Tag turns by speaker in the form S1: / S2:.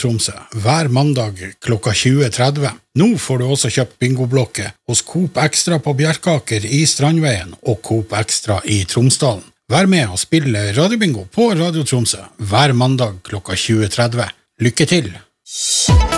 S1: Tromsø hver mandag klokka 20:30. Nå får du også kjøpt bingoblokke hos Coop Extra på Bjerkaker i Strandveien og Coop Extra i Tromsdalen. Vær med og spille radiobingo på Radio Tromsø hver mandag klokka 20:30. Lykke til!